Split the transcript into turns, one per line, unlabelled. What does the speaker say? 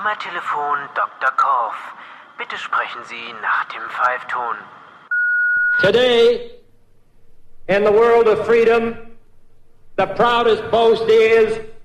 Nummertelefon Dr. Korff. Bitte sprechen Sie nach dem Pfeifton.
Today, in the world of freedom, the proudest boast is